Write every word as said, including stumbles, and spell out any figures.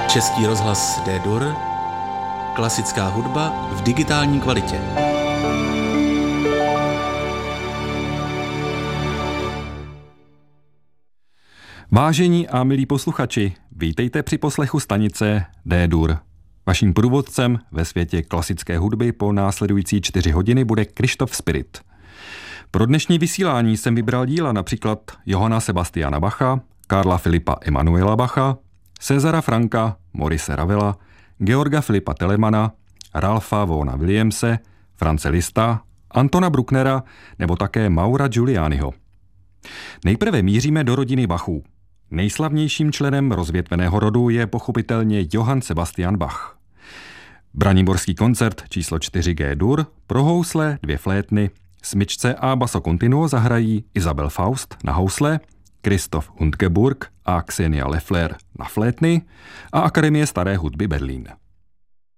Český rozhlas D-Dur, klasická hudba v digitální kvalitě. Vážení a milí posluchači, vítejte při poslechu stanice D-Dur. Vaším průvodcem ve světě klasické hudby po následující čtyři hodiny bude Kryštof Spirit. Pro dnešní vysílání jsem vybral díla například Johanna Sebastiana Bacha, Karla Filipa Emanuela Bacha, Césara Franka, Maurice Ravela, Georga Filipa Telemana, Ralpha Vaughana Williamse, France Liszta, Antona Brucknera nebo také Maura Giulianiho. Nejprve míříme do rodiny Bachů. Nejslavnějším členem rozvětveného rodu je pochopitelně Johann Sebastian Bach. Braniborský koncert číslo čtyři G-dur pro housle, dvě flétny, smyčce a basso continuo zahrají Isabel Faust na housle, Christoph Hundgeburg a Xenia Leffler na flétny a Akademie staré hudby Berlín.